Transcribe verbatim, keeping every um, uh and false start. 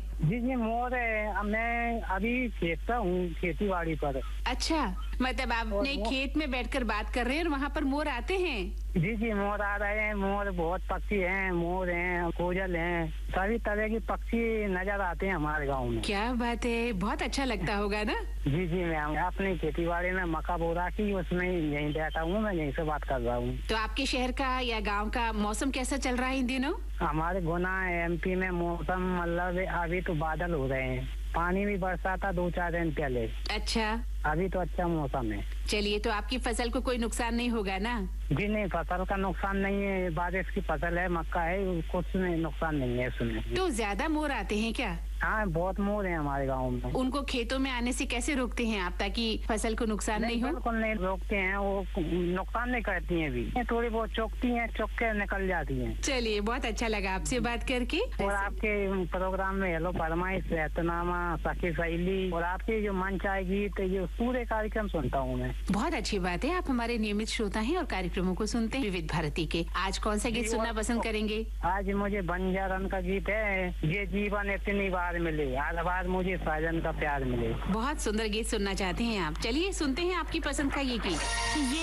जी जी मोर है। मैं अभी खेत पर हूँ, खेती बाड़ी पर। अच्छा, मतलब आप अपने वो खेत में बैठकर बात कर रहे हैं और वहाँ पर मोर आते हैं। जी जी मोर आ रहे हैं। मोर बहुत पक्षी हैं, मोर हैं, कोयल हैं, सभी तरह के पक्षी नजर आते हैं हमारे गांव में। क्या बात है, बहुत अच्छा लगता होगा ना। जी जी मैम, अपनी खेती बाड़ी में मक्का बो रखी, उसमें यहीं बैठा हूँ, मैं यहीं से बात कर रहा हूँ। तो आपके शहर का या गांव का मौसम कैसा चल रहा है इन दिनों? हमारे गुना एमपी में मौसम मतलब अभी तो बादल हो रहे हैं, पानी भी बरसा था दो चार दिन पहले। अच्छा, अभी तो अच्छा मौसम है। चलिए, तो आपकी फसल को कोई नुकसान नहीं होगा ना? जी नहीं, फसल का नुकसान नहीं है, बारिश की फसल है, मक्का है, कुछ नहीं, नुकसान नहीं है इसमें। तो ज्यादा मोर आते हैं क्या? हाँ, बहुत मोर है हमारे गांव में। उनको खेतों में आने से कैसे रोकते हैं आप, ताकि फसल को नुकसान नहीं, नहीं, हो? बिल्कुल नहीं रोकते हैं, वो नुकसान नहीं करती हैं भी, थोड़ी बहुत चौकती हैं, चौक के निकल जाती हैं। चलिए, बहुत अच्छा लगा आपसे बात करके। और आपके प्रोग्राम में हेलो फरमाइश, रहतनामा, सखी सहेली और आपके जो मंच आए गीत, ये पूरे कार्यक्रम सुनता हूँ मैं। बहुत अच्छी बात है, आप हमारे नियमित श्रोता हैं और कार्यक्रमों को सुनते हैं विविध भारती के। आज कौन सा गीत सुनना पसंद करेंगे? आज मुझे बंजारन का गीत है, ये जीवन इतनी बार मिले, हर बार मुझे साजन का प्यार मिले। बहुत सुंदर गीत सुनना चाहते हैं आप, चलिए सुनते हैं आपकी पसंद का ये गीत। ये